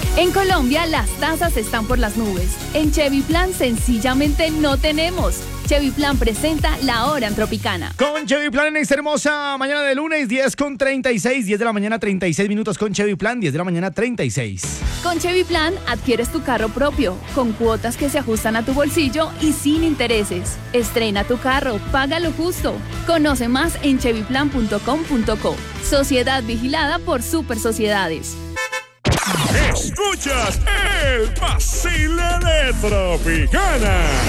En Colombia las tasas están por las nubes. En Chevy Plan sencillamente no tenemos. Chevy Plan presenta La Hora en Tropicana. Con Chevy Plan en esta hermosa mañana de lunes, 10:36, 10 de la mañana 36 minutos con Chevy Plan, 10 de la mañana 36. Con Chevy Plan adquieres tu carro propio, con cuotas que se ajustan a tu bolsillo y sin intereses. Estrena tu carro, págalo justo. Conoce más en chevyplan.com.co. Sociedad vigilada por Super Sociedades. Escuchas el vacile de Tropicana.